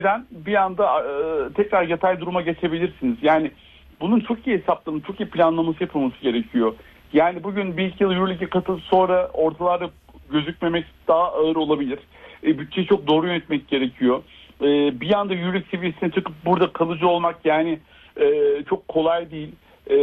bir anda tekrar yatay duruma geçebilirsiniz. Yani bunun çok iyi hesaplanması, çok iyi planlaması yapılması gerekiyor. Yani bugün bir iki yıl Euroleague'e katılıp sonra ortalarda gözükmemek daha ağır olabilir. Bütçeyi çok doğru yönetmek gerekiyor. Bir anda Euroleague seviyesine çıkıp burada kalıcı olmak yani çok kolay değil.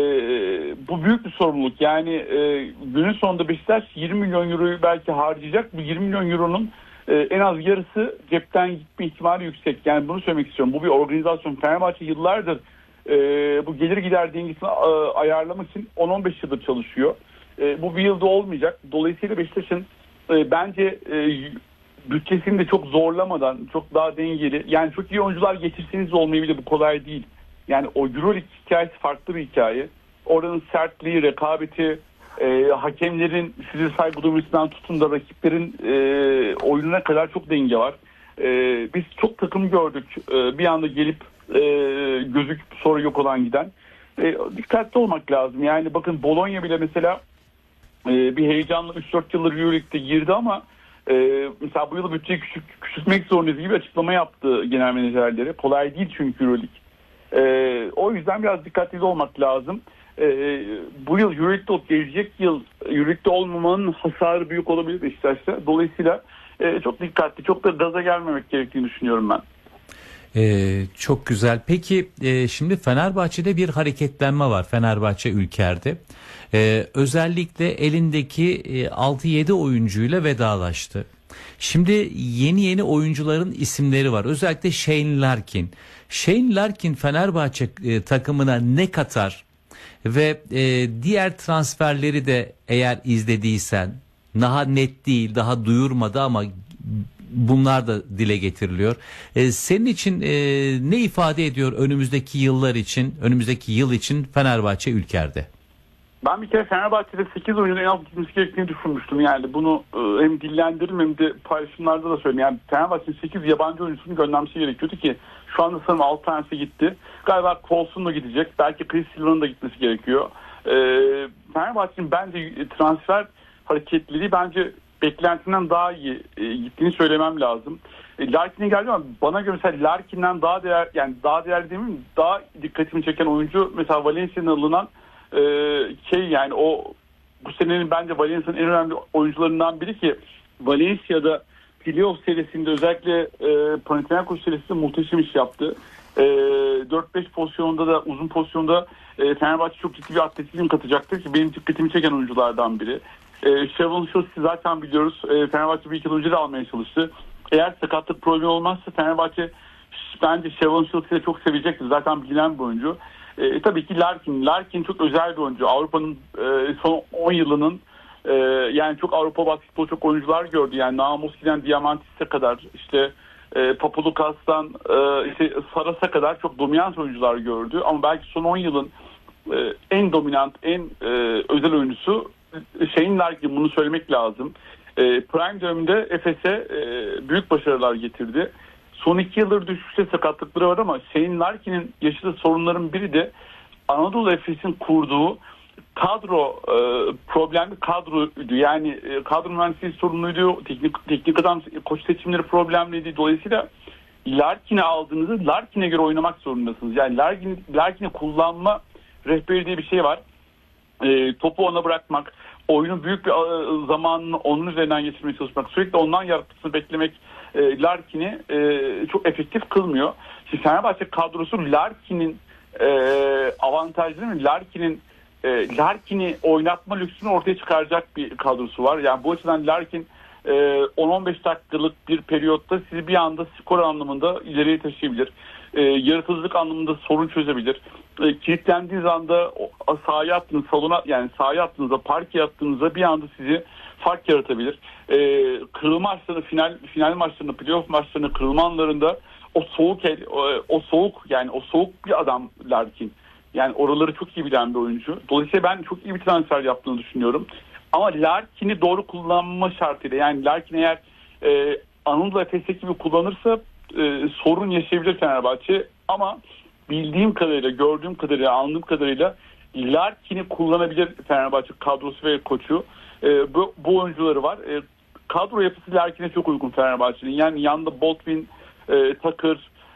Bu büyük bir sorumluluk. Yani günün sonunda Beşiktaş 20 milyon euroyu belki harcayacak. Bu 20 milyon euronun en az yarısı cepten gitme ihtimali yüksek. Yani bunu söylemek istiyorum. Bu bir organizasyon. Fenerbahçe yıllardır bu gelir gider dengesini ayarlamak için 10-15 yıldır çalışıyor. Bu bir yılda olmayacak. Dolayısıyla Beşiktaş'ın bence bütçesini de çok zorlamadan, çok daha dengeli. Yani çok iyi oyuncular getirseniz de olmayabilir. Bu kolay değil. Yani o Euroleague hikayesi farklı bir hikaye. Oranın sertliği, rekabeti, hakemlerin size saygı duymasından tutun da rakiplerin oyununa kadar çok denge var. Biz çok takım gördük. Bir anda gelip gözüküp sonra yok olan giden. Dikkatli olmak lazım. Yani bakın Bologna bile mesela bir heyecanla 3-4 yıldır Euroleague'de girdi ama mesela bu yıl bütçeyi küçültmek zorundayız gibi açıklama yaptı genel menajerleri. Kolay değil çünkü Euroleague. O yüzden biraz dikkatli olmak lazım. Bu yıl Euroleague'de olup gelecek yıl Euroleague'de olmamanın hasarı büyük olabilir Beşiktaş'ta. Dolayısıyla çok dikkatli, çok da gaza gelmemek gerektiğini düşünüyorum ben. Çok güzel. Peki şimdi Fenerbahçe'de bir hareketlenme var. Fenerbahçe Ülker'de. Özellikle elindeki 6-7 oyuncuyla vedalaştı. Şimdi yeni oyuncuların isimleri var. Özellikle Shane Larkin. Shane Larkin Fenerbahçe takımına ne katar ve diğer transferleri de eğer izlediysen daha net değil, daha duyurmadı ama bunlar da dile getiriliyor. Senin için ne ifade ediyor önümüzdeki yıl için Fenerbahçe Ülker'de? Ben bir kere Fenerbahçe'de 8 oyuncunun en az gitmesi gerektiğini düşünmüştüm. Yani bunu hem dillendirdim hem de paylaşımlarda da söyleyeyim. Yani Fenerbahçe'nin 8 yabancı oyuncusunu göndermesi gerekiyordu ki şu anda sanırım 6 tanesi gitti. Galiba Colson da gidecek. Belki Chris Silva'nın da gitmesi gerekiyor. Fenerbahçe'nin bence transfer hareketliliği bence beklentinden daha iyi gittiğini söylemem lazım. Larkin'e geldi ama bana göre mesela Larkin'den daha değerli değil mi? Daha dikkatimi çeken oyuncu mesela Valencia'nın alınan yani o bu senenin bence Valencia'nın en önemli oyuncularından biri ki Valencia'da playoff serisinde özellikle Panathinaikos serisinde muhteşem iş yaptı. 4-5 pozisyonda da uzun pozisyonda Fenerbahçe çok ciddi bir atletizm katacaktır ki benim dikkatimi çeken oyunculardan biri. Shavon Shultz'i zaten biliyoruz. Fenerbahçe bir iki yıl önce de almaya çalıştı. Eğer sakatlık problemi olmazsa Fenerbahçe bence Shavon Shultz'i çok sevecektir. Zaten bilinen bir oyuncu. Tabii ki Larkin çok özel bir oyuncu. Avrupa'nın son 10 yılının yani çok Avrupa basketbolu çok oyuncular gördü. Yani Namuski'den Diamantis'e kadar işte Papalukas,'dan işte Saras'a kadar çok dominant oyuncular gördü. Ama belki son 10 yılın en dominant, en özel oyuncusu Shane Larkin, bunu söylemek lazım. Prime döneminde Efes'e büyük başarılar getirdi. Son 2 yıldır düşüşte sakatlıkları var ama Shane Larkin'in yaşadığı sorunların biri de Anadolu Efes'in kurduğu kadro problemli kadroydu. Yani kadro mühendisliği sorunluydu. Teknik adam koç seçimleri problemliydi. Dolayısıyla Larkin'i aldığınızda Larkin'e göre oynamak zorundasınız. Yani Larkin'i kullanma rehberi diye bir şey var. Topu ona bırakmak, oyunun büyük bir zamanını onun üzerinden geçirmeye çalışmak, sürekli ondan yaratmasını beklemek Larkin'i çok efektif kılmıyor. Şimdi Fenerbahçe kadrosu Larkin'in avantajlı mı? Larkin'i oynatma lüksünü ortaya çıkaracak bir kadrosu var. Yani bu açıdan Larkin 10-15 dakikalık bir periyotta sizi bir anda skor anlamında ileriye taşıyabilir. Yaratıcılık anlamında sorun çözebilir. Kilitlendiğiniz anda sahaya attığınız sahaya attığınızda, parke attığınızda bir anda sizi fark yaratabilir. Kırılma maçlarında, final maçlarında, playoff maçlarında, kırılma anlarında o soğuk bir adam Larkin. Yani oraları çok iyi bilen bir oyuncu. Dolayısıyla ben çok iyi bir transfer yaptığını düşünüyorum. Ama Larkin'i doğru kullanma şartıyla, yani Larkin eğer Anadolu Efes'teki gibi kullanırsa sorun yaşayabilir Fenerbahçe. Ama bildiğim kadarıyla, gördüğüm kadarıyla, anladığım kadarıyla Larkin'i kullanabilir Fenerbahçe kadrosu ve koçu. Bu oyuncuları var. Kadro yapısı Larkin'e çok uygun Fenerbahçe'nin. Yani yanında Baldwin, Tucker,